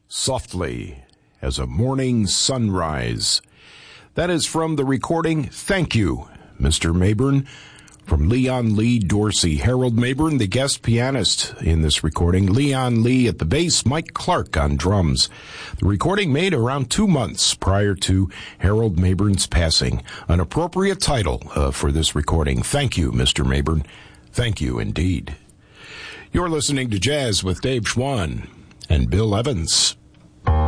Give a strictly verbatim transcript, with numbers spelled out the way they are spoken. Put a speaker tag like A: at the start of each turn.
A: Softly as a morning sunrise. That is from the recording Thank You, Mister Mabern, from Leon Lee Dorsey. Harold Mabern, the guest pianist in this recording. Leon Lee at the bass, Mike Clark on drums. The recording made around two months prior to Harold Mabern's passing. An appropriate title uh, for this recording. Thank you, Mister Mabern. Thank you indeed. You're listening to Jazz with Dave Schwann and Bill Evans.